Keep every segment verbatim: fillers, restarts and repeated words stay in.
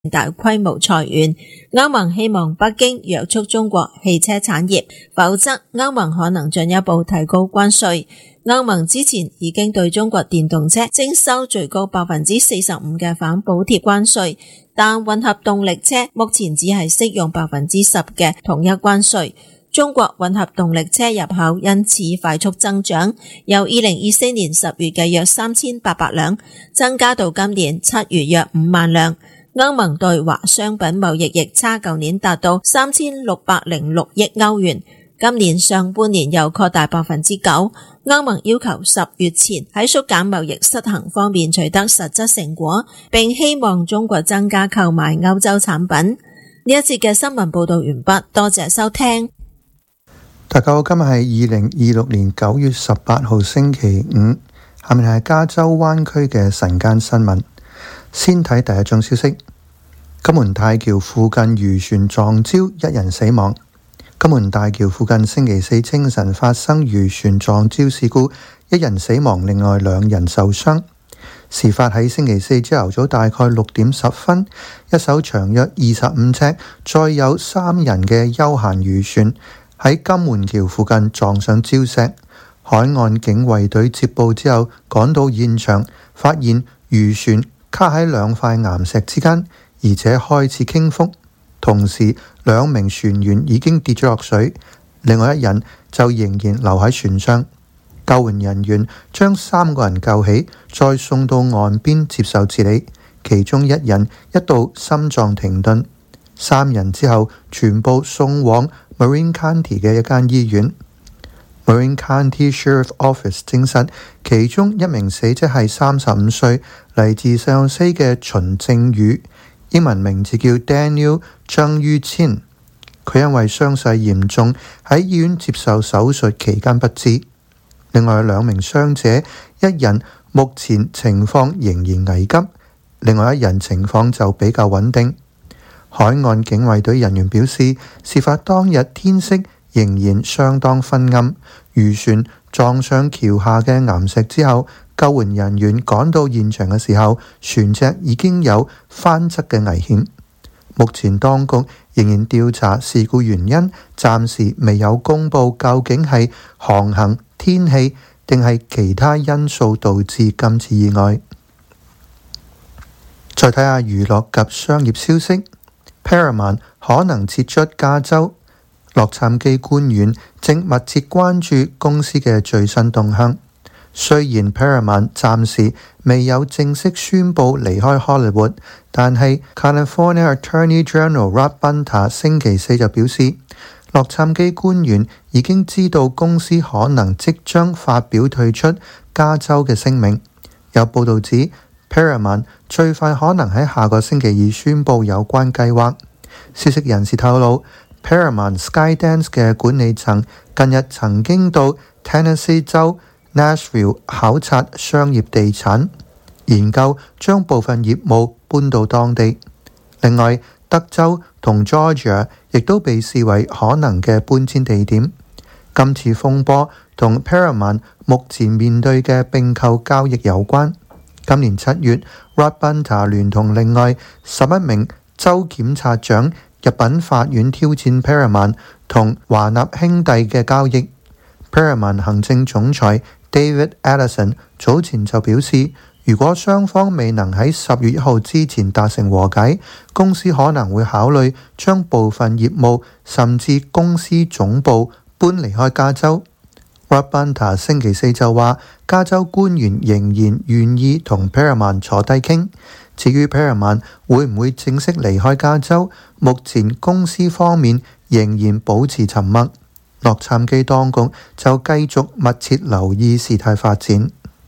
大規模裁員。歐盟希望北京約束中國汽車產業，否則歐盟可能進一步提高關稅。歐盟之前已經對中國電動車徵收最高百分之四十五嘅反補貼關稅，但混合動力車目前只係適用百分之十嘅統一關稅。中國混合動力車入口因此快速增長，由二零二四年十月嘅約三千八百輛增加到今年七月約五萬輛。歐盟對華商品貿易逆差舊年達到三千六百零六億歐元，今年上半年又擴大百分之九。歐盟要求十月前喺縮減貿易失衡方面取得實質成果，並希望中國增加購買歐洲產品。呢一節嘅新聞報道完畢，多謝收聽。 大家好，今日係二零二六年九月十八號星期五，下面係加州灣區嘅晨間新聞。先睇第一宗消息，金門大橋附近漁船撞礁，一人死亡。金門大橋附近星期四清晨發生漁船撞礁事故，一人死亡，另外兩人受傷。事發喺星期四朝頭早大概六點十分，一艘長約二十五尺、載有三人嘅休閒漁船喺金門橋附近撞上礁石，海岸警衛隊接報之後趕到現場，發現漁船卡喺兩塊岩石之間，而且開始傾覆。同時，兩名船員已經跌咗落水，另外一人就仍然留喺船上。救援人員將三個人救起，再送到岸邊接受治理，其中一人一度心臟停頓，三人之後全部送往Marin County 嘅一間醫院。Marin County Sheriff Office 證實，其中一名死者係三十五歲，嚟自上西嘅秦正宇，英文名字叫 Daniel 張于千。佢因為傷勢嚴重，喺醫院接受手術期間不治。另外兩名傷者，一人目前情況仍然危急，另外一人情況就比較穩定。海岸警衛隊人員表示，事發當日天色仍然相當昏暗，漁船撞上橋下嘅岩石之後，救援人員趕到現場嘅時候，船隻已經有翻側嘅危險。目前當局仍然調查事故原因，暫時未有公布究竟係航行、天氣定係其他因素導致今次意外。再睇下娛樂及商業消息。Paramount 可能撤出加州，洛杉磯官員正密切關注公司嘅最新動向。雖然 Paramount 暫時未有正式宣布離開 Hollywood， 但係 California Attorney General Rob Bonta 星期四就表示，洛杉磯官員已經知道公司可能即將發表退出加州嘅聲明。有報導指Paramount 最快可能喺下個星期二宣布有關計劃。消息人士透露， Paramount Skydance 嘅管理層近日曾經到 Tennessee 州 Nashville 考察商業地產，研究將部分業務搬到當地。另外，德州同 Georgia 亦都被視為可能嘅搬遷地點。今次風波同 Paramount 目前面對嘅併購交易有關。今年七月 Rob Bonta 聯同另外十一名州檢察長入稟法院挑戰 Paramount 同華納兄弟嘅交易。Paramount 行政總裁 David Ellison 早前就表示，如果雙方未能喺十月一號之前達成和解，公司可能會考慮將部分業務甚至公司總部搬離開加州。Rob Bonta 星期四就話，加州官員仍然願意同 Paramount 坐低傾。至於 Paramount 會唔會正式離開加州，目前公司方面仍然保持沉默。洛杉磯當局就繼續密切留意事態發展。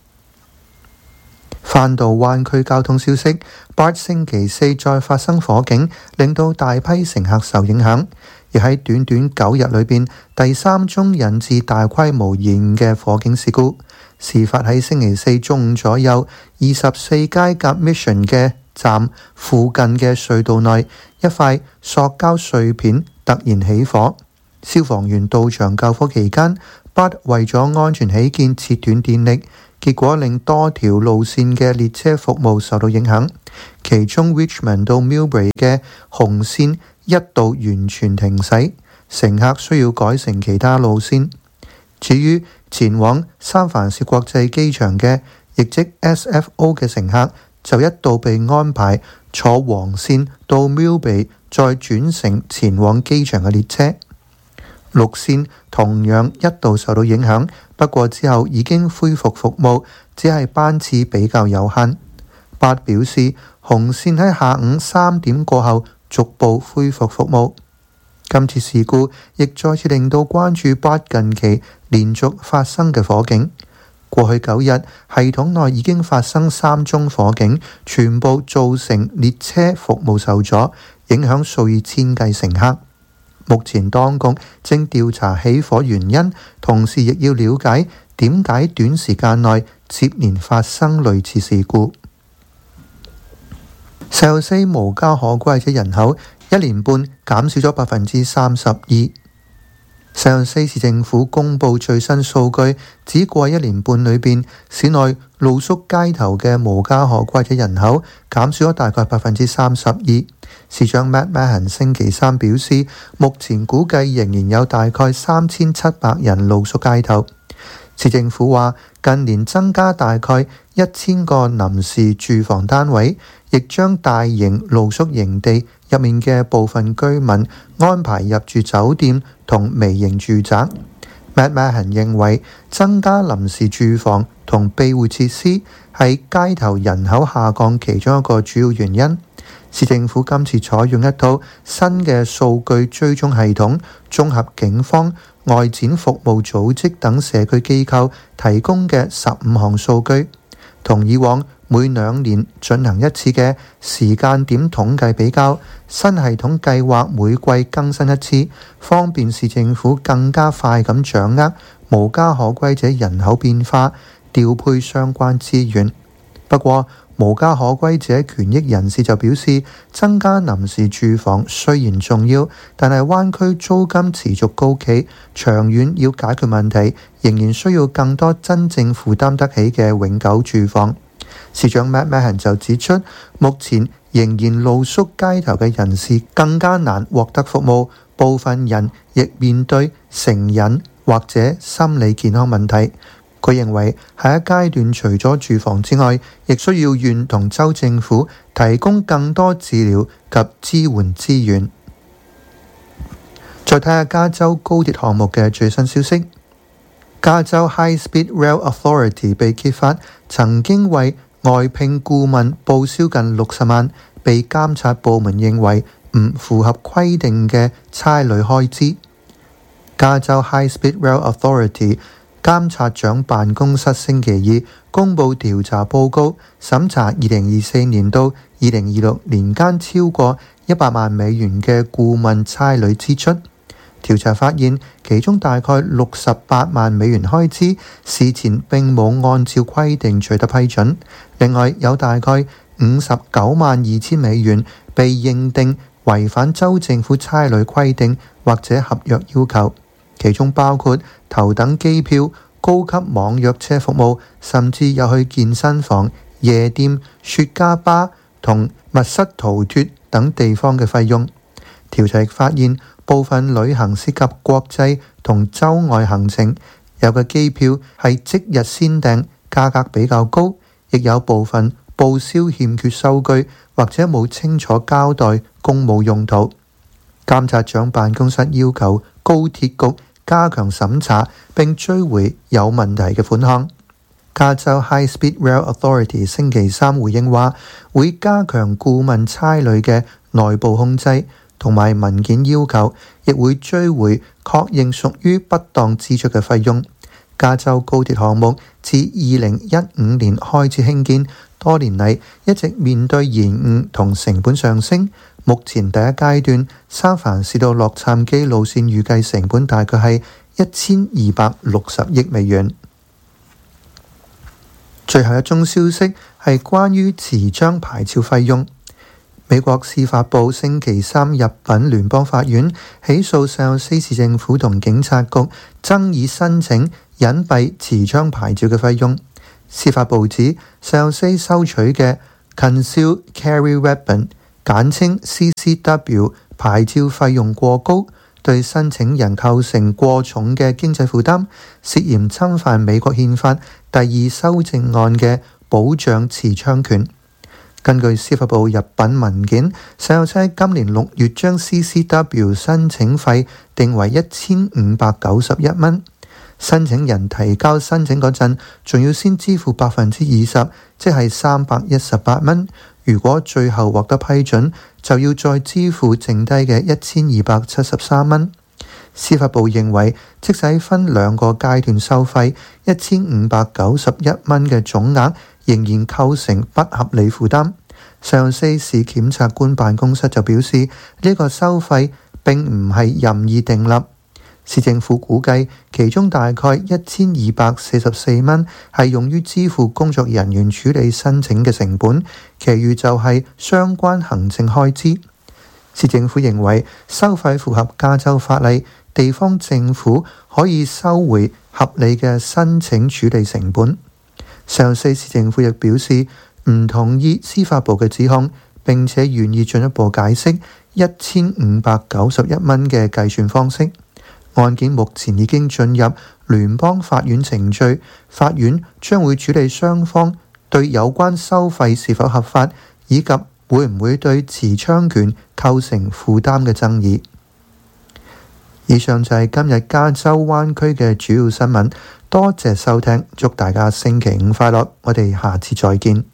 翻到灣區交通消息， B A R T 星期四再發生火警，令到大批乘客受影響。而喺短短九日裏邊，第三宗引致大規模延誤嘅火警事故，事發喺星期四中午左右，二十四街夾 Mission 嘅站附近嘅隧道內，一塊塑膠碎片突然起火。消防員到場救火期間，B A R T 為咗安全起見切斷電力， 結果令多條路線嘅列車服務受到影響，其中 Richmond 到 Millbrae 嘅紅線一度完全停駛，乘客需要改乘其他路線。至於前往三藩市國際機場嘅，亦即 S F O 嘅乘客，就一度被安排坐黃線到 Millbrae，再轉乘前往機場嘅列車。綠線同樣一度受到影響，不過之後已經恢復服務，只係班次比較有限。八表示，紅線喺下午三點過後逐步恢復服務。今次事故亦再次令到關注八近期連續發生嘅火警。過去九日，系統內已經發生三宗火警，全部造成列車服務受阻，影響數以千計乘客。目前當局正調查起火原因，同時亦要了解點解短時間內接連發生類似事故。聖荷西無家可歸者人口一年半減少咗百分之三十二。聖荷西市政府公布最新數據，指過一年半裏邊，市內露宿街頭嘅無家可歸者人口減少咗大概百分之三十二。市長 Matt Mahan 星期三表示，目前估計仍然有大概三千七百人露宿街頭。市政府話，近年增加大概一千個臨時住房單位，亦將大型露宿營地入面嘅部分居民安排入住酒店同微型住宅。Matt Mahan 認為，增加臨時住房同庇護設施係街頭人口下降其中一個主要原因。市政府今次採用一套新嘅數據追蹤系統，綜合警方、外展服務組織等社區機構提供嘅十五項數據，同以往每兩年進行一次嘅時間點統計比較。新系統計劃每季更新一次，方便市政府更加快咁掌握無家可歸者人口變化，調配相關資源。不過，無家可歸者權益人士就表示，增加臨時住房雖然重要，但係灣區租金持續高企，長遠要解決問題，仍然需要更多真正負擔得起嘅永久住房。市長 Matt Mahan 就指出，目前仍然露宿街頭嘅人士更加難獲得服務，部分人亦面對成癮或者心理健康問題。佢認為下一階段除咗住房之外，亦需要縣同州政府提供更多治療及支援資源。再睇下加州高鐵項目嘅最新消息，加州 High Speed Rail Authority 被揭發曾經為外聘顧問報銷近六十萬，被監察部門認為唔符合規定嘅差旅開支。加州 High Speed Rail Authority監察長辦公室星期二公佈調查報告，審查二零二四年到二零二六年間超過一百萬美元嘅顧問差旅支出。調查發現，其中大概六十八萬美元開支事前並冇按照規定取得批准，另外有大概五十九萬二千美元被認定違反州政府差旅規定或者合約要求。其中包括頭等機票、高級網約車服務，甚至有去健身房、夜店、雪茄吧同密室逃脫等地方嘅費用。調查亦發現，部分旅行涉及國際同州外行程，有嘅機票係即日先訂，價格比較高，亦有部分報銷欠缺收據或者冇清楚交代公務用途。監察長辦公室要求高鐵局加強審查並追回有問題嘅款項。加州 High Speed Rail Authority 星期三回應話，會加強顧問差旅嘅內部控制同埋文件要求，亦會追回確認屬於不當支出嘅費用。加州高鐵項目自二零一五年開始興建，多年嚟一直面對延誤同成本上升。目前第一階段三藩市到洛杉磯路線預計成本大概係一千二百六十億美元。最後一宗消息係關於持槍牌照費用。美國司法部星期三入稟聯邦法院，起訴聖荷西市政府同警察局爭議申請隱蔽持槍牌照嘅費用。 司法部指石油四收取嘅 Concealed Carry Weapon 簡稱 C C W 牌照費用過高，對申請人構成過重嘅經濟負擔，涉嫌侵犯美國憲法第二修正案嘅保障持槍權。根據司法部入稟文件，石油車今年六月將 C C W 申請費定為一千五百九十一蚊。申請人提交申請嗰陣，仲要先支付百分之二十，即係三百一十八蚊。如果最後獲得批准，就要再支付剩低嘅一千二百七十三蚊。司法部認為，即使分兩個階段收費，一千五百九十一蚊嘅總額仍然構成不合理負擔。石油四市檢察官辦公室就表示，呢、這個收費並唔係任意訂立。市政府估計，其中大概一千二百四十四蚊係用於支付工作人員處理申請嘅成本，其餘就係相關行政開支。市政府認為收費符合加州法例，地方政府可以收回合理嘅申請處理成本。石油四市政府亦表示唔同意司法部嘅指控，並且願意進一步解釋一千五百九十一蚊嘅計算方式。案件目前已經進入聯邦法院程序，法院將會處理雙方對有關收費是否合法，以及會唔會對持槍權構成負擔嘅爭議。以上就係今日加州灣區嘅主要新聞，多謝收聽，祝大家星期五快樂，我哋下次再見。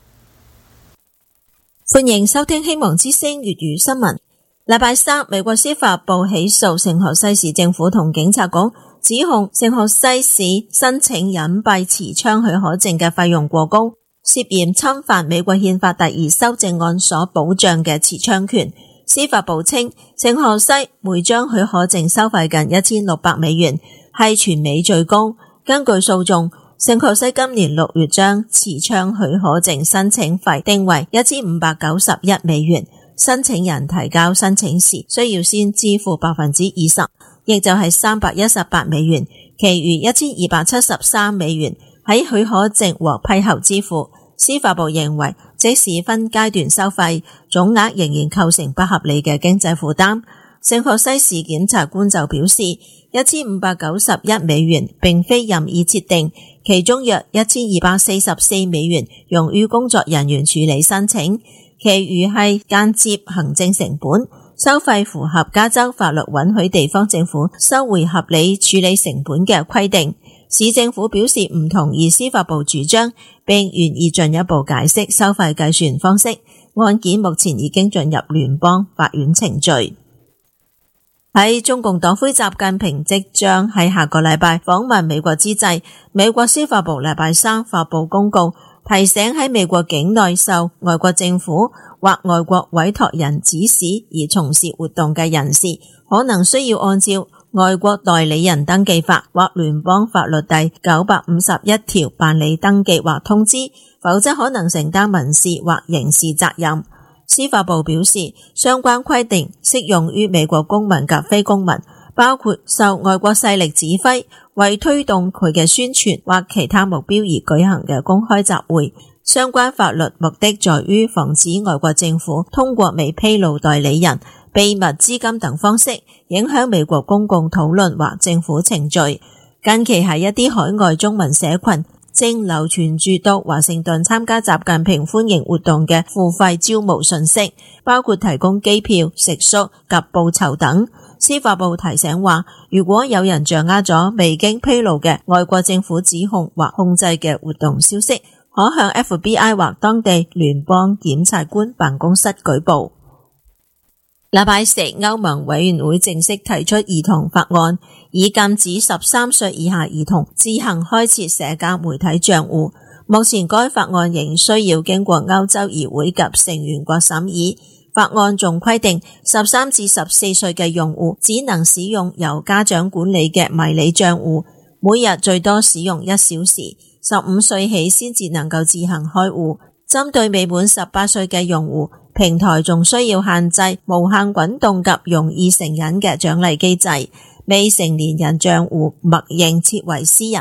歡迎收聽希望之聲粵語新聞。禮拜三，美國司法部起訴聖荷西市政府同警察局，指控聖荷西市申請隱蔽持槍許可證嘅費用過高，涉嫌侵犯美國憲法第二修正案所保障嘅持槍權。司法部稱，聖荷西每張許可證收費近一千六百美元，係全美最高。根據訴訟，聖荷西今年六月將持槍許可證申請費定為一千五百九十一美元。申請人提交申請時需要先支付百分之二十，亦就係三百一十八美元，其餘一千二百七十三美元喺許可證獲批後支付。司法部認為，即使分階段收費，總額仍然構成不合理嘅經濟負擔。聖荷西市檢察官就表示，一千五百九十一美元並非任意設定，其中約一千二百四十四美元用於工作人員處理申請，其餘係間接行政成本。收費符合加州法律允許地方政府收回合理處理成本嘅規定。市政府表示唔同意司法部主張，並願意進一步解釋收費計算方式。案件目前已經進入聯邦法院程序。喺中共黨魁習近平即將喺下個禮拜訪問美國之際，美國司法部禮拜三發布公告，提醒喺美國境內受外國政府或外國委託人指使而從事活動嘅人士，可能需要按照外國代理人登記法或聯邦法律第九百五十一條辦理登記或通知，否則可能承擔民事或刑事責任。司法部表示，相關規定適用於美國公民及非公民，包括受外國勢力指揮，為推動佢嘅宣傳或其他目標而舉行嘅公開集會。相關法律目的在於防止外國政府通過未披露代理人、秘密資金等方式影響美國公共討論或政府程序。近期喺一啲海外中文社群正流傳住到華盛頓參加習近平歡迎活動嘅付費招募信息，包括提供機票、食宿及報酬等。司法部提醒話，如果有人掌握咗未經披露嘅外國政府指控或控制嘅活動消息，可向 F B I 或當地聯邦檢察官辦公室舉報。禮拜四，歐盟委員會正式提出兒童法案，以禁止十三歲以下兒童自行開設社交媒體賬戶。目前該法案仍需要經過歐洲議會及成員國審議。法案仲規定，十三至十四歲嘅用戶只能使用由家長管理嘅迷你賬戶，每日最多使用一小時。十五歲起先至能夠自行開戶。針對未滿十八歲嘅用戶，平台仲需要限制無限滾動及容易成癮嘅獎勵機制。未成年人賬戶默認設為私人，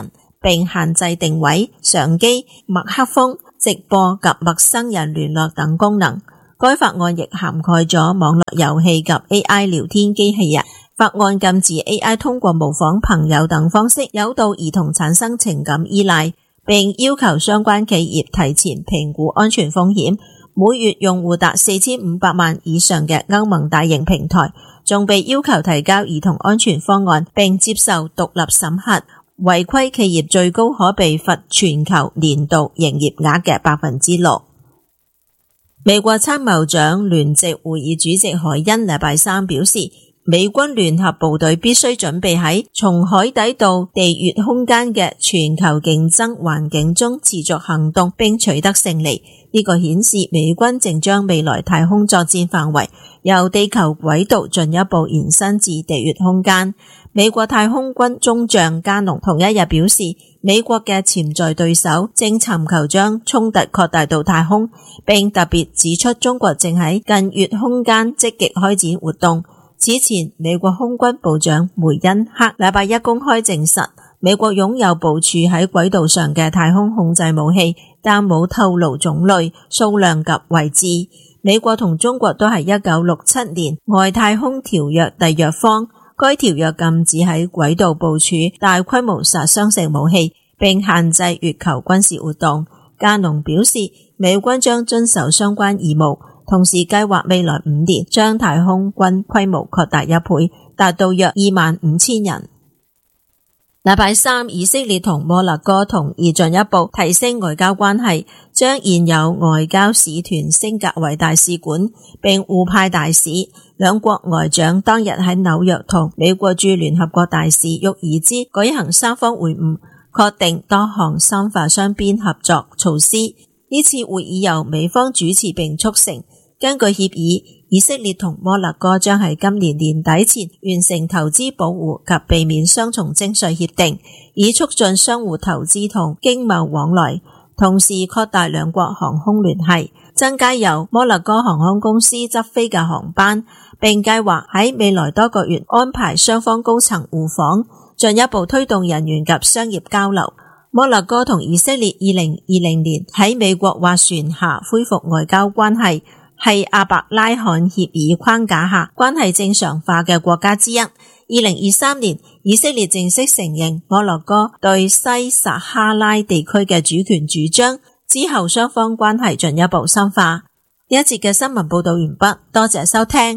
並限制定位、相機、麥克風、直播及陌生人聯絡等功能。該法案亦涵蓋咗網絡遊戲及 A I 聊天機器人。法案禁止 A I 通過模仿朋友等方式誘導兒童產生情感依賴，並要求相關企業提前評估安全風險。每月用戶達四千五百萬以上嘅歐盟大型平台，仲被要求提交兒童安全方案並接受獨立審核。違規企業最高可被罰全球年度營業額嘅百分之六。美國參謀長聯席會議主席海恩禮拜三表示，美軍聯合部隊必須準備喺從海底到地月空間嘅全球競爭環境中持續行動並取得勝利。呢個顯示美軍正將未來太空作戰範圍由地球軌道進一步延伸至地月空間。美國太空軍中將加農同一日表示，美國嘅潛在對手正尋求將衝突擴大到太空，並特別指出中國正喺近月空間積極開展活動。此前，美國空軍部長梅恩克禮拜一公開證實，美國擁有部署喺軌道上嘅太空控制武器，但冇透露種類、數量及位置。美國同中國都係一九六七年外太空條約締約方，該條約禁止喺軌道部署大規模殺傷性武器，並限制月球軍事活動。加農表示，美軍將遵守相關義務，同時計劃未來五年將太空軍規模擴大一倍，達到約二萬五千人。禮拜三，以色列同摩納哥同意進一步提升外交關係，將現有外交使團升格為大使館，並互派大使。兩國外長當日喺紐約同美國駐聯合國大使沃爾茲舉行三方會晤，確定多項深化雙邊合作措施。呢次會議由美方主持並促成。根據協議，以色列同摩納哥將喺今年年底前完成投資保護及避免雙重徵稅協定，以促進相互投資同經貿往來，同時擴大兩國航空聯繫，增加由摩納哥航空公司執飛嘅航班，並計劃喺未來多個月安排雙方高層互訪，進一步推動人員及商業交流。摩納哥同以色列二零二零年喺美國斡旋下恢復外交關係，係阿伯拉罕協議框架下關係正常化嘅國家之一。二零二三年，以色列正式承認摩納哥對西撒哈拉地區嘅主權主張，之後雙方關係進一步深化。呢一節嘅新聞報道完畢，多謝收聽。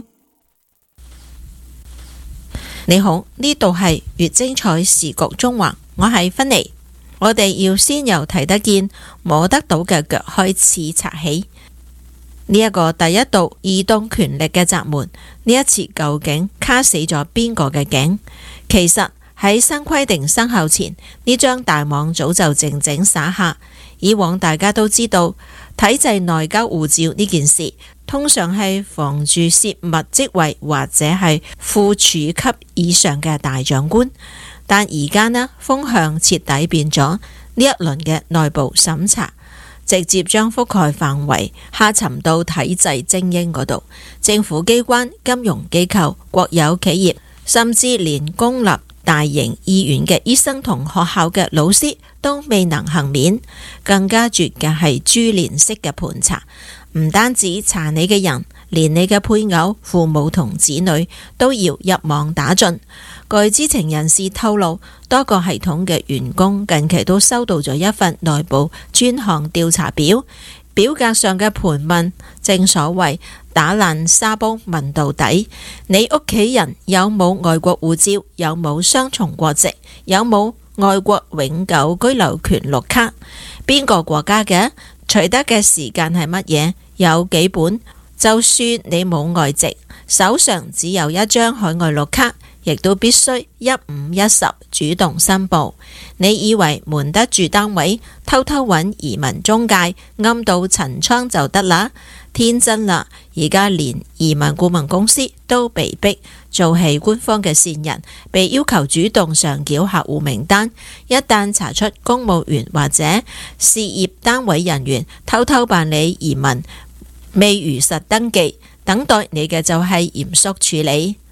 你好，呢度係越精彩時局中環，我係芬妮。我哋要先由睇得見、摸得到嘅腳開始查起。呢一個第一道移動權力嘅閘門，呢一次究竟卡死咗邊個嘅頸？其實喺新規定生效前，呢張大網早就靜靜撒下。以往大家都知道，體制內交護照呢件事，通常係防住泄密職位或者係副處級以上嘅大長官。但而家呢，風向徹底變咗，呢一輪嘅內部審查直接將覆蓋範圍下沉到體制精英嗰度，政府機關、金融機構、國有企業，甚至連公立大型醫院嘅醫生同學校嘅老師都未能幸免。更加絕嘅係株連式嘅盤查，唔單止查你嘅人，連你嘅配偶、父母同子女都要入網打盡。據知情人士透露，多個系統嘅員工近期都收到咗一份內部專項調查表，表格上嘅盤問，正所謂打爛沙煲問到底。你屋企人有冇外國護照？有冇雙重國籍？有冇外國永久居留權綠卡？邊個國家嘅？取得嘅時間係乜嘢？有幾本？就算你冇外籍，手上只有一張海外綠卡，亦都必須一五一十主動申報。你以為瞞得住單位，偷偷揾移民中介暗度陳倉就得啦？天真啦！而家連移民顧問公司都被逼做起官方嘅線人，被要求主動上繳客戶名單。一旦查出公務員或者事業單位人員偷偷辦理移民，未如實登記，等待你嘅就係嚴肅處理。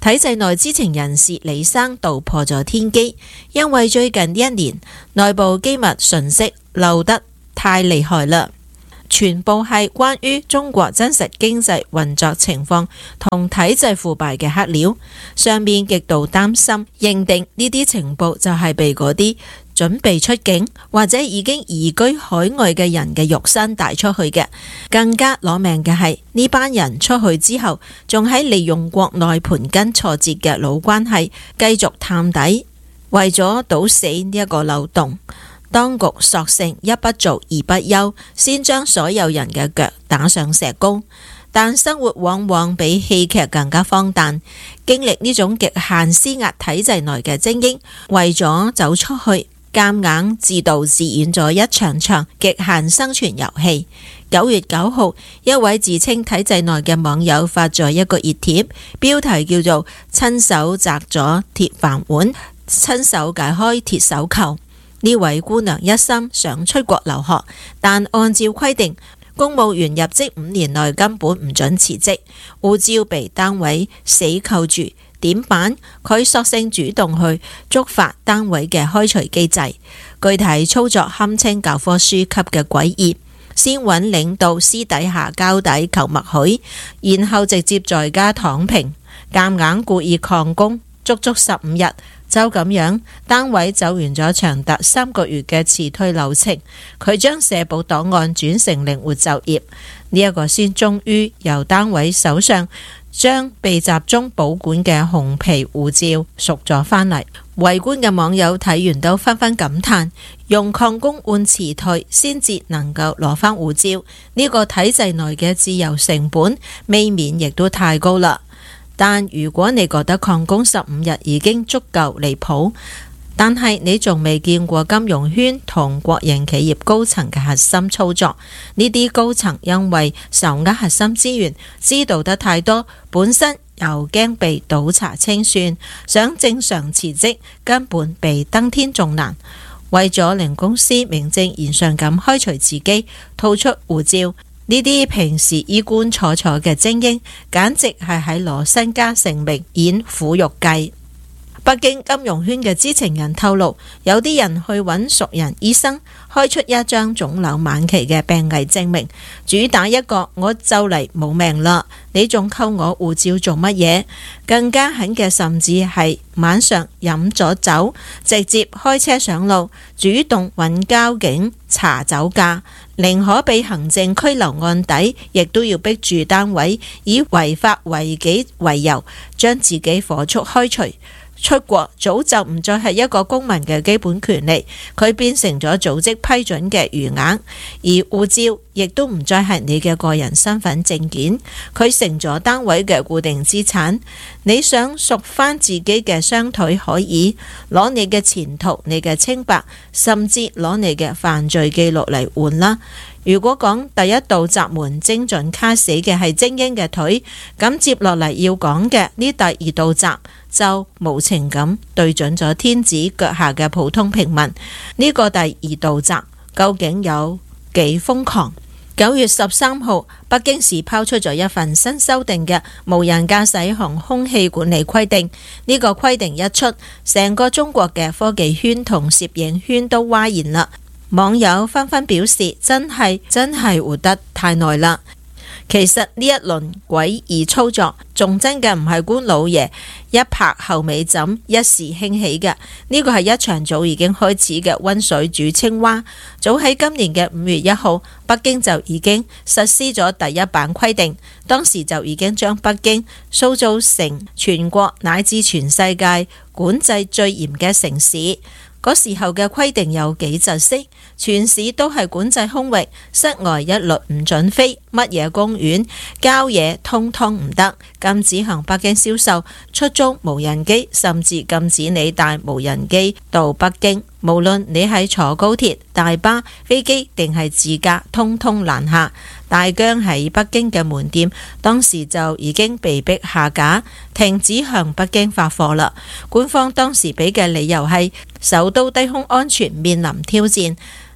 體制內知情人士李生道破咗天機，因為最近呢一年內部機密信息漏得太厲害啦，全部係關於中國真實經濟運作情況同體制腐敗嘅黑料。上面極度擔心，認定呢啲情報就係被嗰啲準備出境或者已經移居海外嘅人嘅肉身帶出去嘅。更加攞命嘅係呢班人出去之後，仲喺利用國內盤根錯節嘅老關係繼續探底。為咗堵死呢一個漏洞，當局索性一不做二不休，先將所有人嘅腳打上石膏。但生活往往比戲劇更加荒誕，經歷呢種極限施壓體制內嘅精英，為咗走出去，夾硬自導自演咗一場場極限生存遊戲。九月九號，一位自稱體制內嘅網友發咗一個熱帖，標題叫做親手摘咗鐵飯碗，親手解開鐵手扣。呢位姑娘一心想出國留學，但按照規定，公務員入職五年內根本唔准辭職，護照被單位死扣住，點辦？佢索性主動去觸發單位嘅開除機制，具體操作堪稱教科書級嘅詭異。先揾領導私底下交底求默許，然後直接在家躺平，夾硬故意曠工，足足十五日。就咁樣，單位走完咗長達三個月嘅辭退流程，佢將社保檔案轉成靈活就業，呢、這、一個先終於由單位手上將被集中保管嘅紅皮護照贖咗返嚟。圍觀嘅網友睇完都紛紛感嘆，用曠工換辭退先至能夠攞返護照，呢、這個體制內嘅自由成本未免亦都太高啦。但如果你覺得曠工十五日已經足夠離譜，但係你仲未見過金融圈同國營企業高層嘅核心操作，呢啲高層因為受握核心資源，知道得太多，本身又驚被倒查清算，想正常辭職根本比登天仲難。為咗令公司名正言順咁開除自己，吐出護照，呢啲平時衣冠楚楚嘅精英，簡直係喺攞身家性命演苦肉計。北京金融圈嘅知情人透露，有啲人去揾熟人醫生，開出一張腫瘤晚期嘅病危證明，主打一個我就嚟冇命啦，你仲扣我護照做乜嘢？更加狠嘅甚至係晚上飲咗酒，直接開車上路，主動揾交警查酒駕，寧可被行政拘留案底，亦都要逼住單位以違法違紀為由，將自己火速開除。出國早就唔再係一個公民嘅基本權利，佢變成咗組織批准嘅餘額，而護照亦都唔再係你嘅個人身份證件，佢成咗單位嘅固定資產。你想贖翻自己嘅雙腿可以，攞你嘅前途、你嘅清白，甚至攞你嘅犯罪記錄嚟換啦。如果講第一道閘門精準卡死嘅係精英嘅腿，咁接落嚟要講嘅呢第二道閘就無情咁對準咗天子腳下嘅普通平民。呢、這個第二道閘究竟有幾瘋狂？九月十三號，北京市拋出咗一份新修訂嘅無人駕駛航空器管理規定。呢、這個規定一出，成個中國嘅科技圈同攝影圈都嘩然啦。網友紛紛表示，真係真係活得太耐啦。其實呢一輪詭異操作，仲真嘅唔係官老爺一拍後尾枕一時興起嘅，呢個係一場早已經開始嘅溫水煮青蛙。早喺今年嘅五月一號，北京就已經實施咗第一版規定，當時就已經將北京塑造成全國乃至全世界管制最嚴嘅城市。嗰時候嘅規定有幾窒息，全市都係管制空域，室外一律唔准飛，乜嘢公園、郊野通通唔得，禁止向北京銷售、出租無人機，甚至禁止你帶無人機到北京。無論你係坐高鐵、大巴、飛機定係自駕，通通攔下。大疆喺北京嘅門店當時就已經被逼下架，停止向北京發貨啦。官方當時俾嘅理由係首都低空安全面臨挑戰，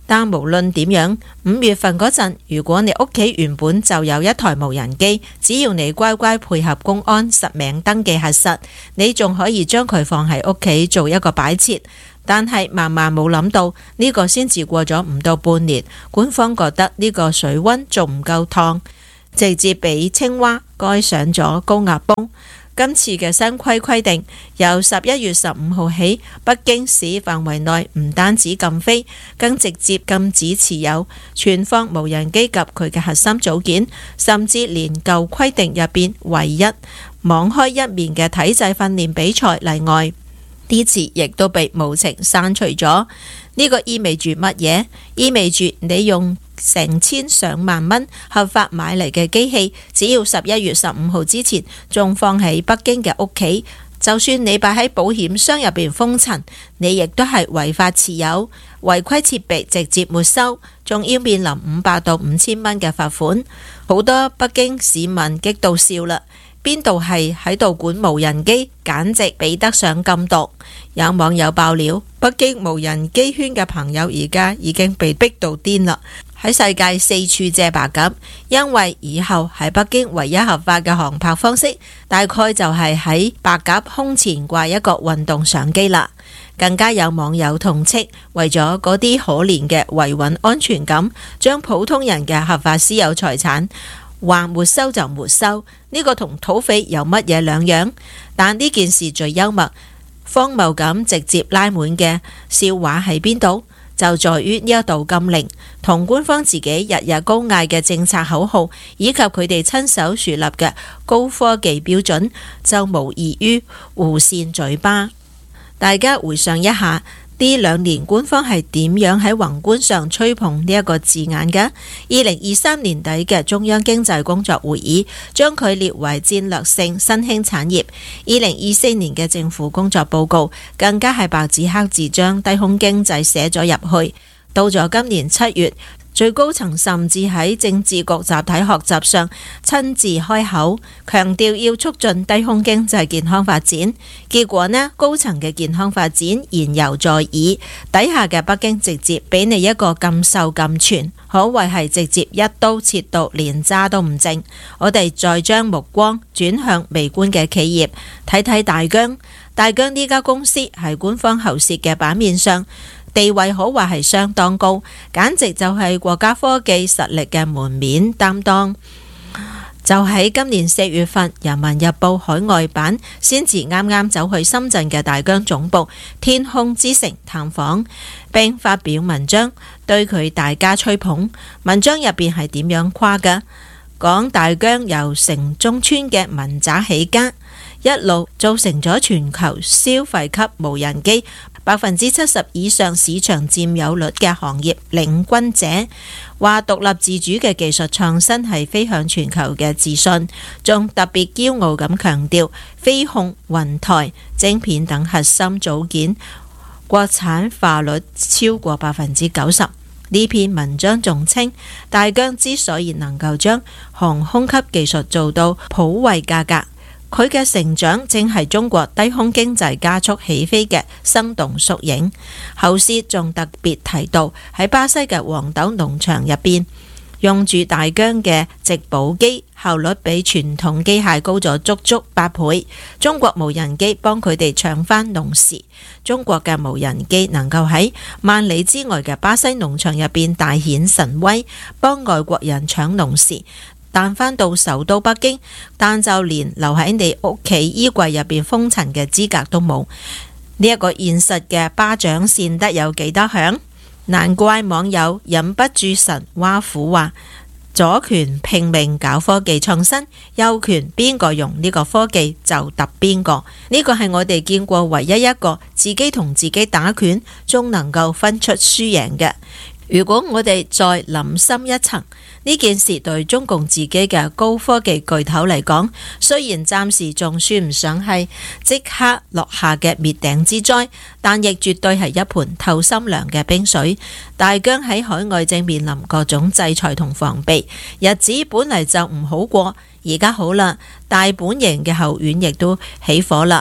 但無論點樣，五月份嗰陣，如果你屋企原本就有一台無人機，只要你乖乖配合公安實名登記核實，你仲可以將佢放喺屋企做一個擺設。但係萬萬冇諗到，呢個先至過咗唔到半年，官方覺得呢個水溫仲唔夠燙，直接俾青蛙蓋上咗高壓泵。今次嘅新規規定，由十一月十五號起，北京市範圍內唔單止禁飛，更直接禁止持有、存放無人機及佢嘅核心組件，甚至連舊規定入邊唯一網開一面嘅體制訓練比賽例外，呢次亦都被無情刪除咗。呢個意味住乜嘢？意味住你用成千上萬蚊合法買嚟嘅機器，只要十一月十五號之前仲放喺北京嘅屋企，就算你擺喺保險箱入邊封塵，你亦都係違法持有，違規設備直接沒收，仲要面臨五百到五千蚊嘅罰款。好多北京市民激到笑啦！邊度係喺度管無人機，簡直比得上禁毒。有網友爆料，北京無人機圈嘅朋友而家已經被逼到癲啦，喺世界四處借白鴿，因為以後喺北京唯一合法嘅航拍方式，大概就係喺白鴿胸前掛一個運動相機啦。更加有網友痛斥，為咗嗰啲可憐嘅維穩安全感，將普通人嘅合法私有財產話沒收就沒收，呢個同土匪有乜嘢兩樣？但呢件事最幽默、荒謬咁直接拉滿嘅笑話喺邊度？就在於呢一道禁令同官方自己日日高嗌嘅政策口號，以及佢哋親手樹立嘅高科技標準，就無異於互扇嘴巴。大家回想一下，呢兩年官方係點樣喺宏觀上吹捧呢一個字眼嘅？二零二三年底嘅中央經濟工作會議將佢列為戰略性新興產業。二零二四年嘅政府工作報告更加係白紙黑字將低空經濟寫咗入去。到咗今年七月，最高層甚至喺政治局集體學習上親自開口，強調要促進低空經濟健康發展。結果呢，高層嘅健康發展言猶在耳，底下嘅北京直接俾你一個禁售禁存，可謂係直接一刀切到連渣都唔剩。我哋再將目光轉向微觀嘅企業，睇睇大疆。大疆呢家公司喺官方喉舌嘅版面上，地位可話係相當高，簡直就係國家科技實力嘅門面擔當。就喺今年四月份，《人民日報》海外版先至啱啱走去深圳嘅大疆總部天空之城探訪，並發表文章對佢大加吹捧。文章入邊係點樣誇嘅？講大疆由城中村嘅民宅起家，一路造成咗全球消費級無人機百分之七十以上市場佔有率嘅行業領軍者，話獨立自主嘅技術創新係飛向全球嘅自信，仲特別驕傲咁強調飛控、雲台、晶片等核心組件國產化率超過百分之九十。呢篇文章仲稱，大疆之所以能夠將航空級技術做到普惠價格，佢嘅成長正係中國低空經濟加速起飛嘅生動縮影。後師仲特別提到喺巴西嘅黃豆農場入邊，用住大疆嘅植保機，效率比傳統機械高咗足足八倍。中國無人機幫佢哋搶翻農時，中國嘅無人機能夠喺萬里之外嘅巴西農場入邊大顯神威，幫外國人搶農時，彈翻到首都北京，但就連留喺你屋企衣櫃入邊封塵嘅資格都冇。呢一個現實嘅巴掌扇得有幾多響？難怪網友忍不住神挖苦話：左權拼命搞科技創新，右權邊個用呢個科技就揼邊個。呢個係我哋見過唯一一個自己同自己打拳仲能夠分出輸贏嘅。如果我哋再諗深一層，呢件事對中共自己嘅高科技巨頭嚟講，雖然暫時仲算唔上係即刻落下嘅滅頂之災，但亦絕對係一盤透心涼嘅冰水。大疆喺海外正面臨各種制裁同防備，日子本嚟就唔好過，而家好啦，大本營嘅後院亦都起火啦。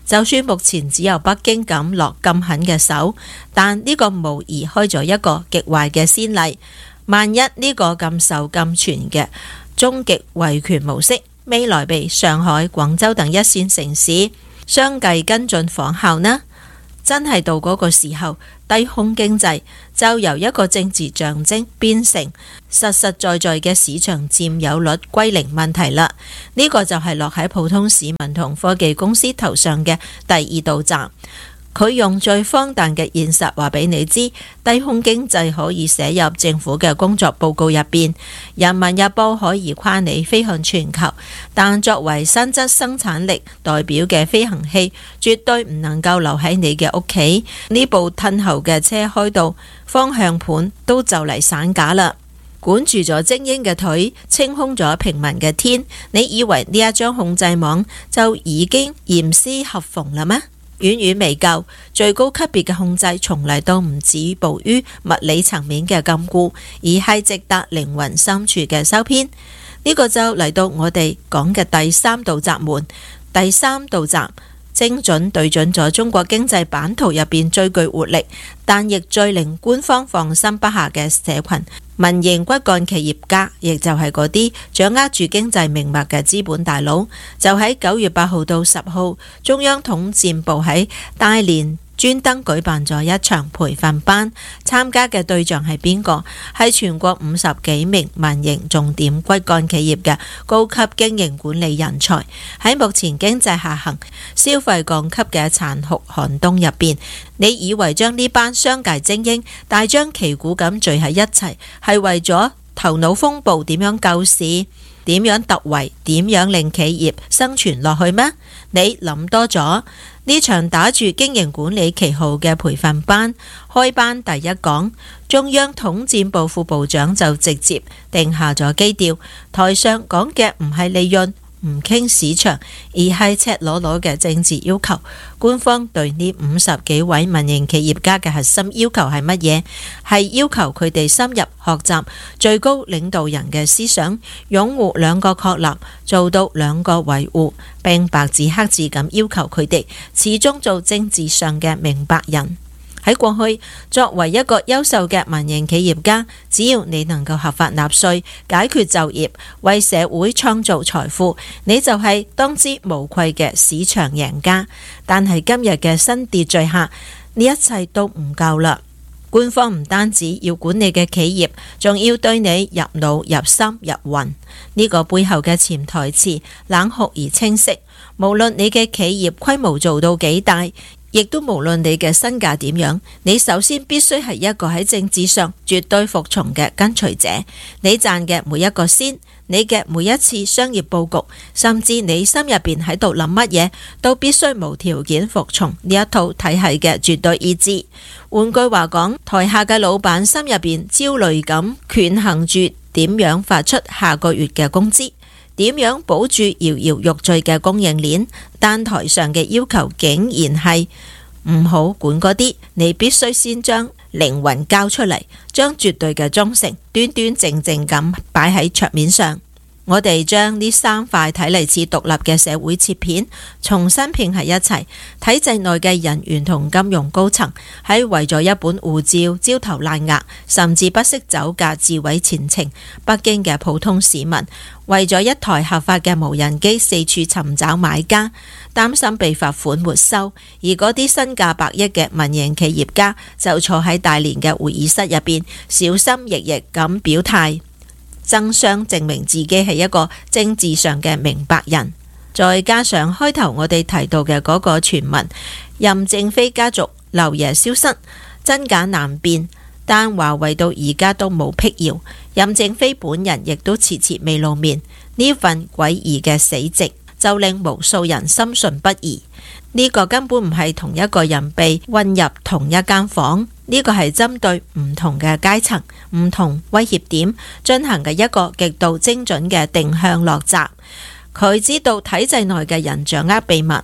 就算目前只有北京敢落咁狠嘅手，但呢個無疑開咗一個極壞嘅先例。萬一呢個咁受禁傳嘅終極維權模式未來被上海、廣州等一線城市相繼跟進仿效呢？真係到嗰個時候，低空經濟就由一個政治象徵變成實實在在嘅市場佔有率歸零問題啦。呢個就係落喺普通市民同科技公司頭上嘅第二道閘。佢用最荒誕嘅現實話俾你知，低空經濟可以寫入政府嘅工作報告入邊，人民日報可以誇你飛向全球，但作為實質生產力代表嘅飛行器，絕對唔能夠留喺你嘅屋企。呢部褪後嘅車開到方向盤都就嚟散架啦，管住咗精英嘅腿，清空咗平民嘅天，你以為呢一張控制網就已經嚴絲合縫啦咩？遠遠未夠，最高級別嘅控制從嚟都唔止步於物理層面嘅禁錮，而係直達靈魂深處嘅收編。呢、這個就嚟到我哋講嘅第三道閘門。第三道閘精準對準咗中國經濟版圖入邊最具活力，但亦最令官方放心不下嘅社群。民營骨幹企業家，亦就係嗰啲掌握住經濟命脈嘅資本大佬，就喺九月八號到十號，中央統戰部喺大連專登舉辦咗一場培訓班，參加嘅對象係邊個？係全國五十幾名民營重點骨幹企業嘅高級經營管理人才。喺目前經濟下行、消費降級嘅殘酷寒冬入邊，你以為將呢班商界精英大張旗鼓咁聚喺一齊，係為咗頭腦風暴點樣救市、點樣突圍、點樣令企業生存落去咩？你諗多咗。呢場打住經營管理旗號嘅培訓班開班第一講，中央統戰部副部長就直接定下咗基調，台上講嘅唔係利潤，唔傾市場，而係赤裸裸嘅政治要求。官方對呢五十幾位民營企業家嘅核心要求係乜嘢？係要求佢哋深入學習最高領導人嘅思想，擁護兩個確立，做到兩個維護，並白紙黑字咁要求佢哋始終做政治上嘅明白人。喺過去，作為一個優秀嘅民營企業家，只要你能夠合法納稅、解決就業、為社會創造財富，你就係當之無愧嘅市場贏家。但係今日嘅新秩序下，呢一切都唔夠啦。官方唔單止要管理嘅企業，仲要對你入腦、入心、入魂。呢個背後嘅潛台詞冷酷而清晰。無論你嘅企業規模做到幾大，亦都無論你嘅身價點樣，你首先必須係一個喺政治上絕對服從嘅跟隨者。你賺嘅每一個仙，你嘅每一次商業佈局，甚至你心入邊喺度諗乜嘢，都必須無條件服從呢一套體系嘅絕對意志。換句話講，台下嘅老闆心入邊焦慮咁權衡住點樣發出下個月嘅工資，點樣保住搖搖欲墜嘅供應鏈，但台上嘅要求竟然係唔好管嗰啲，你必須先將靈魂交出嚟，將絕對嘅忠誠端端正正咁擺喺桌面上。我哋將呢三塊睇嚟似獨立嘅社會切片重新拼喺一齊，體制內嘅人員同金融高層喺為咗一本護照焦頭爛額，甚至不惜走價自毀前程。北京嘅普通市民為咗一台合法嘅無人機四處尋找買家，擔心被罰款沒收，而嗰啲身價百億嘅民營企業家就坐喺大連嘅會議室入邊，小心翼翼咁表態，爭相證明自己係一個政治上嘅明白人。再加上開頭我哋提到嘅嗰個傳聞，任正非家族漏夜消失，真假難辨，但華為到而家都冇辟謠，任正非本人亦都遲遲未露面。呢份詭異嘅死寂就令無數人深信不疑。呢個根本唔係同一個人被混入同一間房，呢個係針對唔同嘅階層、唔同威脅點進行嘅一個極度精準嘅定向落閘。佢知道體制內嘅人掌握秘密，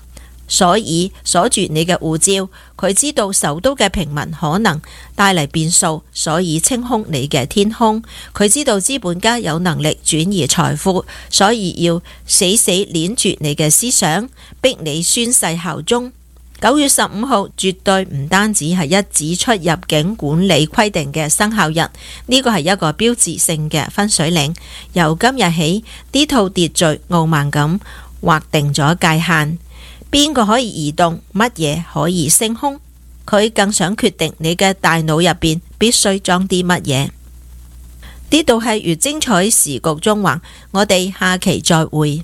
所以鎖住你嘅護照。佢知道首都嘅平民可能帶嚟變數，所以清空你嘅天空。佢知道資本家有能力轉移財富，所以要死死鏈住你嘅思想，逼你宣誓效忠。九月十五號絕對唔單止係一紙出入境管理規定嘅生效日，呢個係一個標誌性嘅分水嶺。由今日起，呢套秩序傲慢咁劃定咗界限，邊個可以移動，乜嘢可以升空。佢更想決定你嘅大腦入邊必須裝啲乜嘢。呢度係越精彩時局縱橫，我哋下期再會。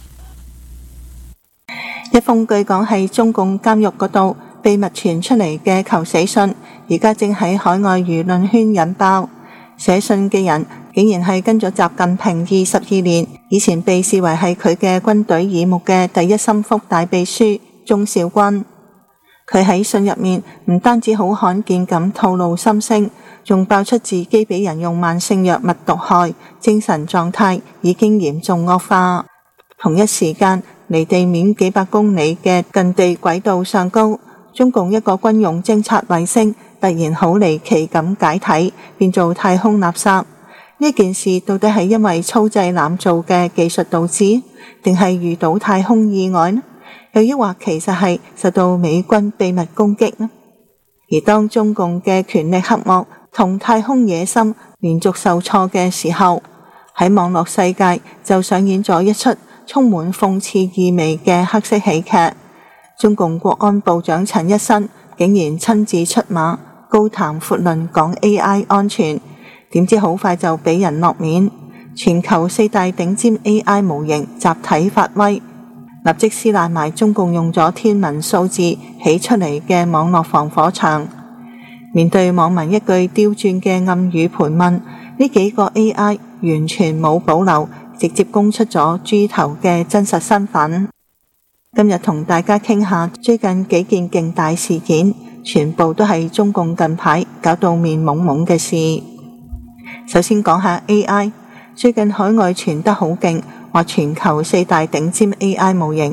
一封據講係中共監獄嗰度秘密傳出嚟嘅求死信，而家正喺海外輿論圈引爆。寫信嘅人竟然係跟咗習近平二十二年，以前被視為係佢嘅軍隊耳目嘅第一心腹大秘書鍾肇軍。佢喺信入面唔單止好罕見咁透露心聲，仲爆出自己俾人用慢性藥物毒害，精神狀態已經嚴重惡化。同一時間，離地面幾百公里嘅近地軌道上高，中共一個軍用偵察衛星突然好離奇咁解體，變做太空垃圾。呢件事到底係因為粗製濫造嘅技術導致，定係遇到太空意外呢？又抑或其實係受到美軍秘密攻擊呢？而當中共嘅權力黑幕同太空野心連續受挫嘅時候，喺網絡世界就上演咗一出充滿諷刺意味嘅黑色喜劇。中共國安部長陳一新竟然親自出馬，高談闊論講 A I 安全，點知好快就俾人落面。全球四大頂尖 A I 模型集體發威，立即撕爛埋中共用咗天文數字起出嚟嘅網絡防火牆。面對網民一句刁鑽嘅暗語盤問，呢幾個 A I 完全冇保留，直接供出咗豬頭嘅真實身份。今日同大家傾下最近幾件勁大事件，全部都係中共近排搞到面懵懵嘅事。首先講下 A I， 最近海外傳得好勁，話全球四大頂尖 A I 模型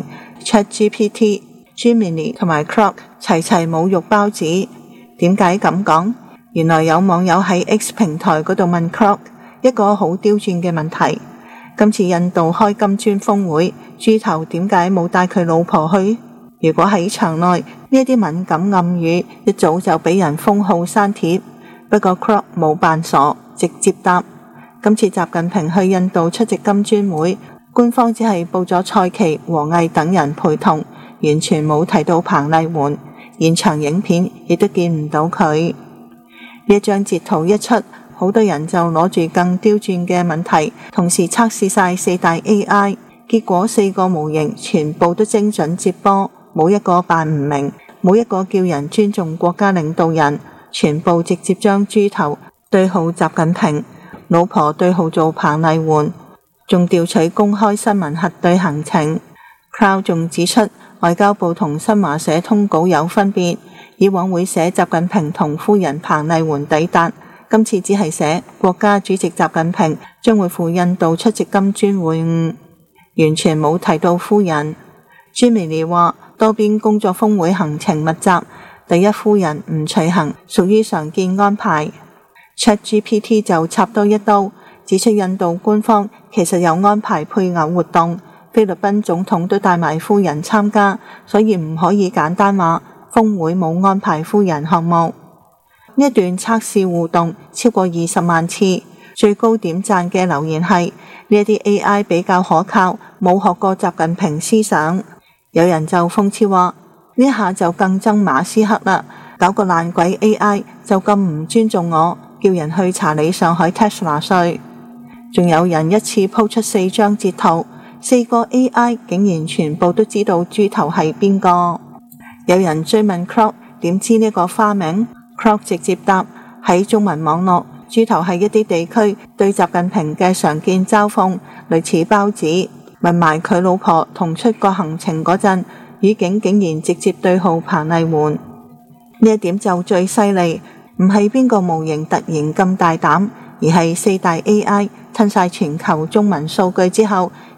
ChatGPT、Gemini 同埋 Claude 齊齊冇肉包子。點解咁講？原來有網友喺 X 平台嗰度問 Claude一個好刁鑽嘅問題。今次印度開金磚峰會，豬頭點解冇帶佢老婆去？如果喺場內，呢一啲敏感暗語一早就俾人封號刪帖。不過 Claude 冇扮傻，直接答：今次習近平去印度出席金磚會，官方只係報咗蔡奇、王毅等人陪同，完全冇提到彭麗媛，現場影片亦都見唔到佢。呢一張截圖一出，好多人就攞住更刁鑽嘅問題，同時測試晒四大 A I， 結果四個模型全部都精準接波，冇一個扮唔明，冇一個叫人尊重國家領導人，全部直接將豬頭對號習近平，老婆對號做彭麗媛，仲調取公開新聞核對行程。Cloud 仲指出，外交部同新華社通稿有分別，以往會寫習近平同夫人彭麗媛抵達，今次只係寫國家主席習近平將會赴印度出席金磚會晤，完全冇提到夫人。Gemini 話多邊工作峰會行程密集，第一夫人唔隨行屬於常見安排。ChatGPT 就插多一刀，指出印度官方其實有安排配偶活動，菲律賓總統都帶埋夫人參加，所以唔可以簡單話峰會冇安排夫人項目。呢一段測試互動超過二十萬次，最高點讚嘅留言係呢一啲 A I 比較可靠，冇學過習近平思想。有人就諷刺話呢下就更憎馬斯克啦，搞個爛鬼 A I 就咁唔尊重我，叫人去查理上海 Tesla 稅。仲有人一次鋪出四張截圖，四個 A I 竟然全部都知道豬頭係邊個。有人追問 Claude 點知呢個花名，Claude 直接答：喺中文網絡，豬頭係一啲地區對習近平嘅常見嘲諷，類似包子。問埋佢老婆同出國行程嗰陣，語境竟然直接對號彭麗媛。呢一點就最犀利，唔係邊個模型突然咁大膽，而係四大 A I 吞晒全球中文數據之後，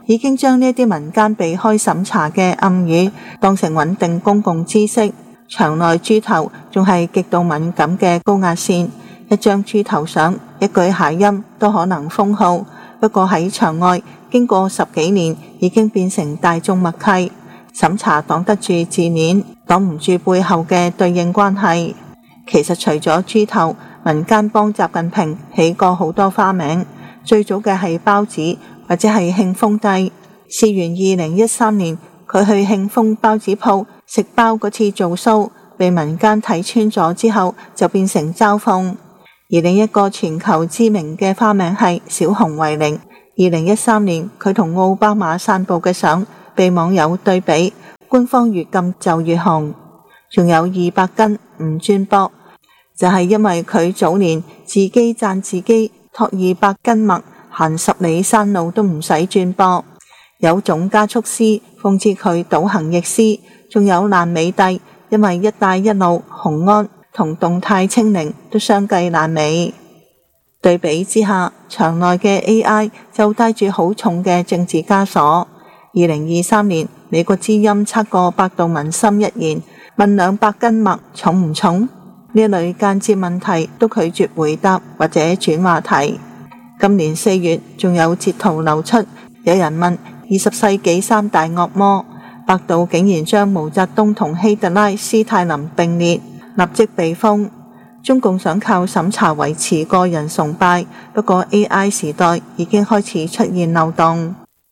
已經將呢啲民間避開審查嘅暗語當成穩定公共知識。場內豬頭仲係極度敏感嘅高壓線，一張豬頭相、一句諧音都可能封號。不過喺場外，經過十幾年，已經變成大眾默契。審查擋得住字面，擋唔住背後嘅對應關係。其實除咗豬頭，民間幫習近平起過好多花名，最早嘅係包子或者係慶豐帝。事緣二零一三年，佢去慶豐包子鋪食包嗰次做 show， 被民間睇穿咗之後，就變成嘲諷。而另一個全球知名嘅花名係小熊維尼。二零一三年，佢同奧巴馬散步嘅相被網友對比，官方越禁就越紅。仲有二百斤唔轉膊，就係因為佢早年自己讚自己托二百斤麥，行十里山路都唔使轉膊。有種加速師諷刺佢倒行逆施，仲有爛尾帝，因為一帶一路、雄安同動態清零都相繼爛尾。對比之下，場內嘅 A I 就帶住好重嘅政治枷鎖。二零二三年，美國之音測過百度文心一言，問兩百斤麥重唔重？呢類間接問題都拒絕回答或者轉話題。今年四月，仲有截圖流出，有人問二十世紀三大惡魔，百度竟然將毛澤東同希特拉、斯泰林並列，立即被封。中共想靠審查維持個人崇拜，不過 A I 時代已經開始出現漏洞。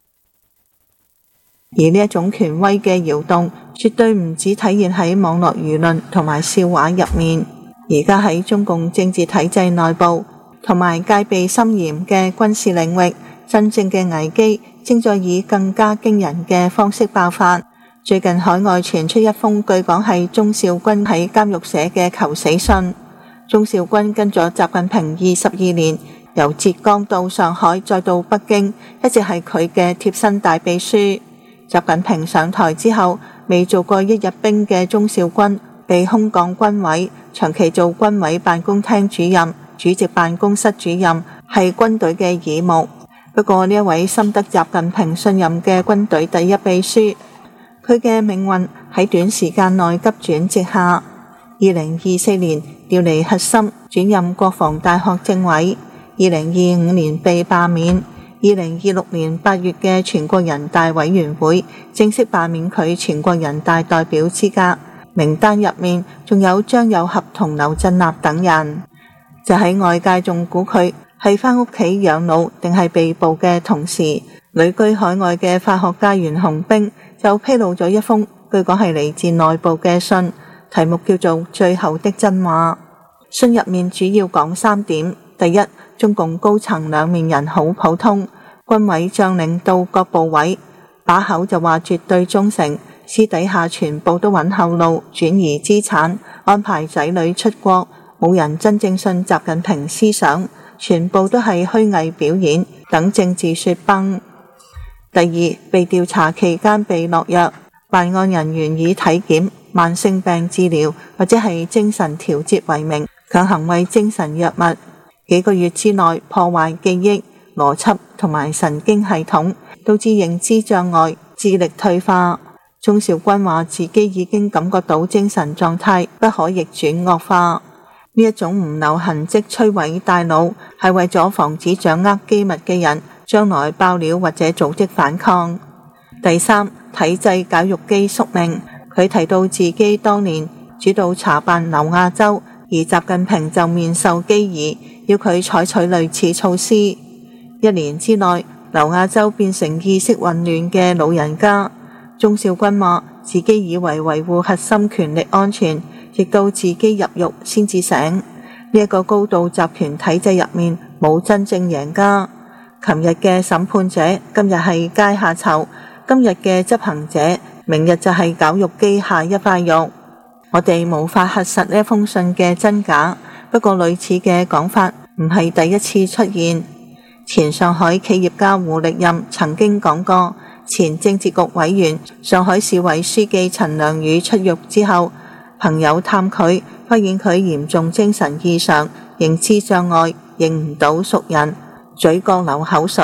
而呢一種權威嘅搖動，絕對唔止體現喺網絡輿論同埋笑話入面，而家喺中共政治體制內部同埋戒備森嚴嘅軍事領域，真正嘅危機正在以更加驚人嘅方式爆發。最近海外傳出一封據講係鍾肇軍喺監獄寫嘅求死信。鍾肇軍跟咗習近平二十二年，由浙江到上海再到北京，一直係佢嘅貼身大秘書。習近平上台之後，未做過一日兵嘅鍾肇軍被空降軍委，長期做軍委辦公廳主任、主席辦公室主任，係軍隊嘅耳目。不過呢一位深得習近平信任嘅軍隊第一秘書，佢嘅命運喺短時間內急轉直下。二零二四年調離核心，轉任國防大學政委。二零二五年被罷免。二零二六年八月嘅全國人大委員會正式罷免佢全國人大代表資格，名單入面仲有張又俠同劉振立等人。就喺外界仲估佢係返屋企養老定係被捕嘅同時，旅居海外嘅法學家袁洪兵就披露咗一封據講係嚟自內部嘅信，題目叫做《最後的真話》。信入面主要講三點：第一，中共高層兩面人好普通，軍委將領到各部委把口就話絕對忠誠，私底下全部都揾後路，轉移資產，安排仔女出國，冇人真正信習近平思想，全部都係虛偽表演，等政治雪崩。第二，被調查期間被落藥，辦案人員以體檢、慢性病治療或者係精神調節為名，強行為精神藥物，幾個月之內破壞記憶、邏輯同埋神經系統，導致認知障礙、智力退化。鍾肇軍話自己已經感覺到精神狀態不可逆轉惡化。呢一種唔留痕跡摧毀大腦，係為咗防止掌握機密嘅人將來爆料或者組織反抗。第三，體制絞肉機宿命。佢提到自己當年主導查辦劉亞洲，而習近平就面授機宜，要佢採取類似措施。一年之內，劉亞洲變成意識混亂嘅老人家。鍾肇軍話自己以為維護核心權力安全，直到自己入獄先至醒。呢、這、一個高度集權體制入面冇真正贏家。琴日嘅審判者，今日係階下囚；今日嘅執行者，明日就係絞肉機下一塊肉。我哋無法核實呢封信嘅真假，不過類似嘅講法唔係第一次出現。前上海企業家胡力任曾經講過，前政治局委員、上海市委書記陳良宇出獄之後，朋友探佢，發現佢嚴重精神異常、認知障礙，認唔到熟人，嘴角流口水，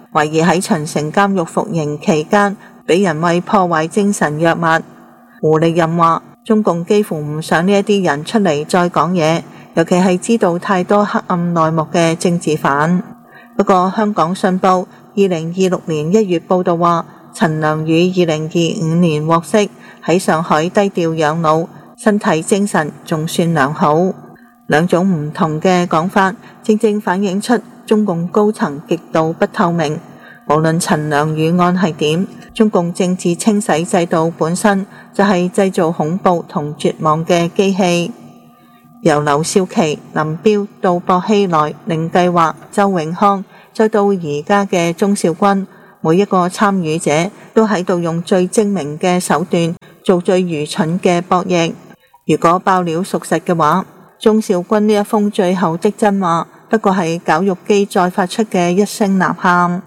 懷疑喺秦城監獄服刑期間俾人為破壞精神藥物。胡力任話，中共幾乎唔想呢一啲人出嚟再講嘢，尤其係知道太多黑暗內幕嘅政治犯。不過香港信報二零二六年一月報道話，陳良宇二零二五年獲釋，喺上海低調養老，身體精神仲算良好。兩種唔同嘅講法，正正反映出中共高層極度不透明。無論陳良宇案係點，中共政治清洗制度本身就係製造恐怖同絕望嘅機器。由劉少奇、林彪到薄熙來、零計劃、周永康，再到而家嘅鍾肇軍，每一個參與者都喺度用最精明嘅手段做最愚蠢嘅博弈。如果爆料屬實嘅話，鍾肇軍呢一封最後的真話不過係絞肉機再發出嘅一聲吶喊。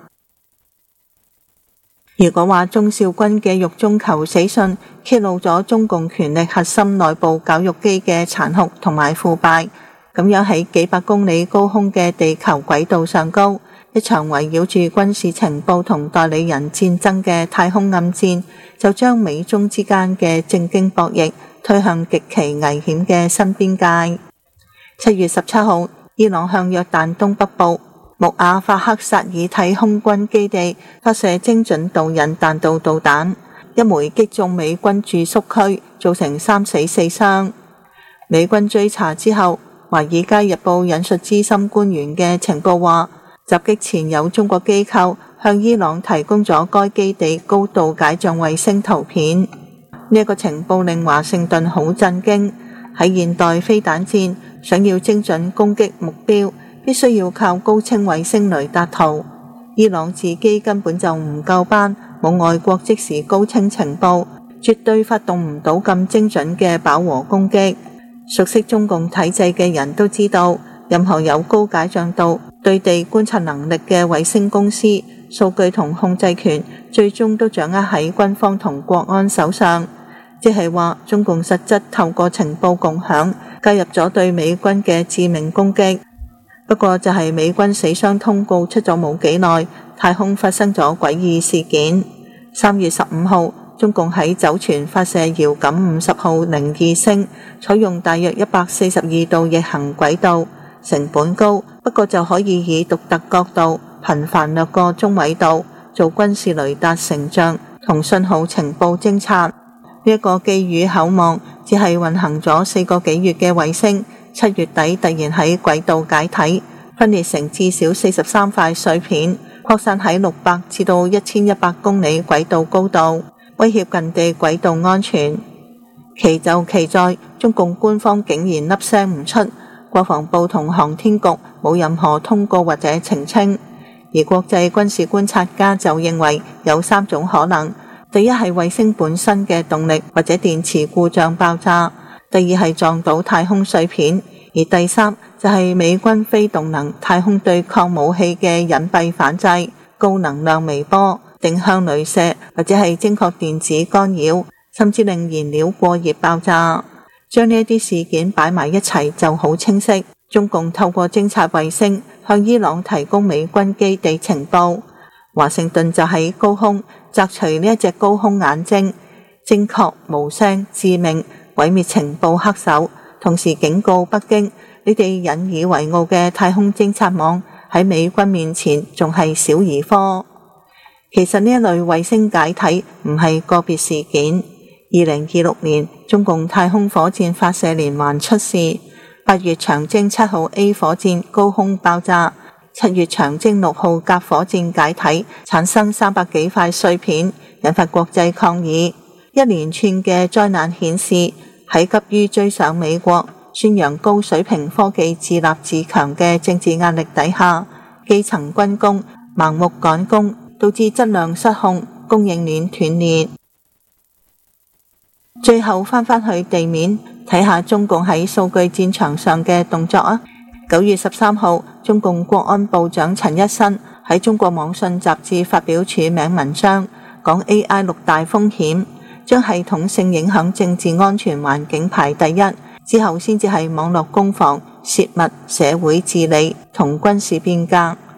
如果話鍾肇軍嘅獄中求死信揭露咗中共權力核心內部絞肉機嘅殘酷同埋腐敗，咁樣喺幾百公里高空嘅地球軌道上高，一場圍繞住軍事情報同代理人戰爭嘅太空暗戰，就將美中之間嘅正經博弈推向極其危險嘅新邊界。七月十七號，伊朗向約旦東北部穆阿法克薩爾體空軍基地發射精準導引彈道導彈，一枚擊中美軍駐宿區，造成三死四傷。美軍追查之後，華爾街日報引述資深官員嘅情報話，襲擊前有中國機構向伊朗提供咗該基地高度解像衛星圖片。呢、這、一個情報令華盛頓好震驚。喺現代飛彈戰，想要精準攻擊目標，必須要靠高清衛星雷達圖。伊朗自己根本就唔夠班，冇外國即時高清情報，絕對發動唔到咁精準嘅飽和攻擊。熟悉中共體制嘅人都知道，任何有高解像度、對地觀察能力嘅衛星公司，數據同控制權最終都掌握喺軍方同國安手上。即係話，中共實質透過情報共享介入咗對美軍嘅致命攻擊。不過就係美軍死傷通告出咗冇幾耐，太空發生咗詭異事件。三月十五號，中共喺酒泉發射遙感五十號零二星，採用大約一百四十二度逆行軌道，成本高，不過就可以以獨特角度頻繁掠過中緯度，做軍事雷達成像同信號情報偵察。呢一個寄予厚望，只係運行咗四個幾月嘅衛星，七月底突然喺軌道解體，分裂成至少四十三塊碎片，擴散喺六百至到一千一百公里軌道高度，威脅近地軌道安全。奇就奇在，中共官方竟然粒聲唔出，國防部同航天局冇任何通告或者澄清。而國際軍事觀察家就認為有三種可能。第一係衛星本身嘅動力或者電池故障爆炸，第二係撞到太空碎片，而第三就係美軍非動能太空對抗武器嘅隱蔽反制、高能量微波、定向雷射或者係精確電子干擾，甚至令燃料過熱爆炸。將呢一啲事件擺埋一齊就好清晰，中共透過偵察衛星向伊朗提供美軍基地情報，華盛頓就喺高空摘除呢一隻高空眼睛，精確無聲致命毀滅情報黑手，同時警告北京，你哋引以為傲嘅太空偵察網喺美軍面前仲係小兒科。其實呢一類衛星解體唔係個別事件。二零二六年中共太空火箭發射連環出事，八月長征七號 A 火箭高空爆炸，七月長征六號甲火箭解體，產生三百幾塊碎片，引發國際抗議。一連串嘅災難顯示，喺急於追上美國、宣揚高水平科技自立自強嘅政治壓力底下，基層軍工盲目趕工，導致質量失控、供應鏈斷裂。最後翻返去地面，睇下中共喺數據戰場上嘅動作啊！九月十三號，中共國安部長陳一新喺中國網信雜誌發表署名文章，講 A I 六大風險，將系統性影響政治安全環境排第一，之後先至係網絡攻防、泄密、社會治理同軍事變革。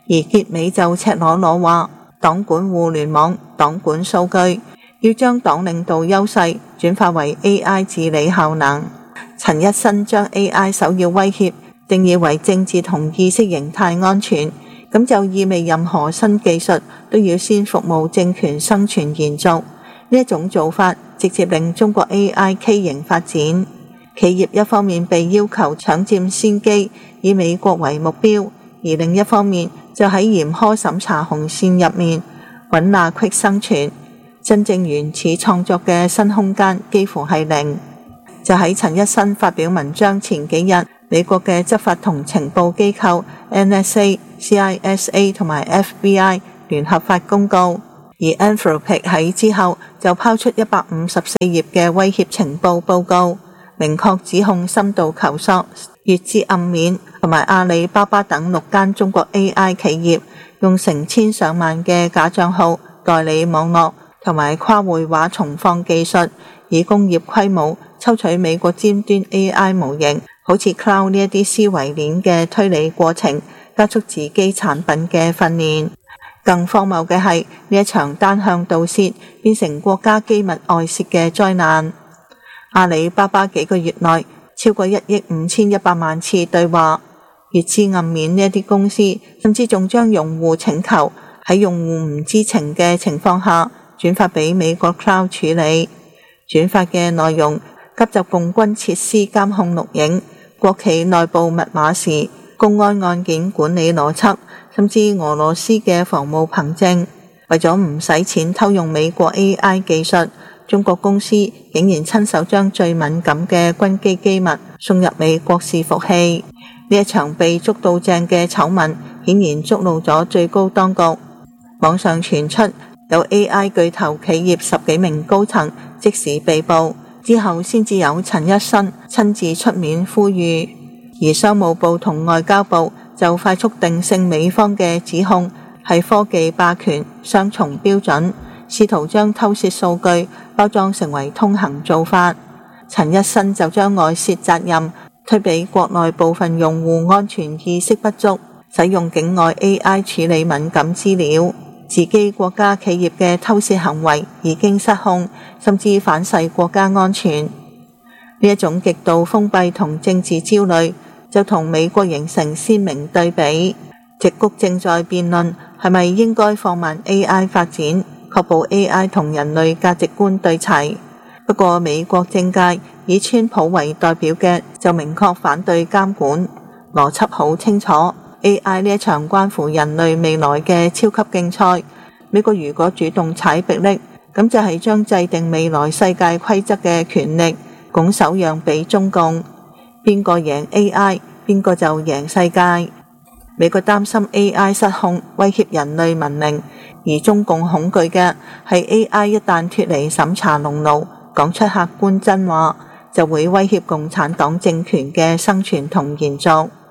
而結尾就赤裸裸話黨管互聯網、黨管數據，要將黨領導優勢轉化為 A I 治理效能。陳一新將 A I 首要威脅定義為政治同意識形態安全，咁就意味任何新技術都要先服務政權生存延續。呢一種做法直接令中國 A I 畸形發展，企業一方面被要求搶佔先機，以美國為目標，而另一方面就喺嚴苛審查紅線入面揾罅隙生存，真正原始創作嘅新空間幾乎係零。就喺陳一新發表文章前幾日，美國嘅執法同情報機構 N S A、C I S A 同埋 F B I 聯合發公告，而 Anthropic 喺之後就拋出一百五十四頁嘅威脅情報報告，明確指控深度求索、月之暗面同埋阿里巴巴等六間中國 A I 企業用成千上萬嘅假帳號代理網絡同埋跨會話重放技術，以工業規模抽取美國尖端 A I 模型，好似 Cloud 呢一啲思維鏈嘅推理過程，加速自己產品嘅訓練。更荒謬嘅係呢一場單向盜竊變成國家機密外泄嘅災難。阿里巴巴幾個月內超過一億五千一百萬次對話，月之暗面呢一啲公司甚至仲將用戶請求喺用戶唔知情嘅情況下轉發俾美國 Cloud 處理，轉發嘅內容急就共軍設施監控錄影、國企內部密碼時、公安案件管理邏輯，甚至俄羅斯嘅防務憑證。為咗唔使錢偷用美國 A I 技術，中國公司竟然親手將最敏感嘅軍機機密送入美國伺服器。呢一場被捉到正嘅醜聞顯然觸怒咗最高當局。網上傳出有 A I 巨頭企業十幾名高層即時被捕，之後先至有陳一新親自出面呼籲，而商務部同外交部就快速定性美方嘅指控係科技霸權雙重標準，試圖將偷竊數據包裝成為通行做法。陳一新就將外泄責任推俾國內部分用戶安全意識不足，使用境外 A I 處理敏感資料。自己國家企業嘅偷竊行為已經失控，甚至反噬國家安全。呢一種極度封閉同政治焦慮就同美國形成鮮明對比。矽谷正在辯論係咪應該放慢 A I 發展，確保 A I 同人類價值觀對齊。不過美國政界以川普為代表嘅就明確反對監管，邏輯好清楚。A I 呢一場關乎人類未來嘅超級競賽，美國如果主動踩迫力，咁就係將制定未來世界規則嘅權力拱手讓俾中共，邊個贏 A I， 邊個就贏世界。美國擔心 A I 失控威脅人類文明，而中共恐懼嘅係 A I 一旦脫離審查籠牢，講出客觀真話，就會威脅共產黨政權嘅生存同延續。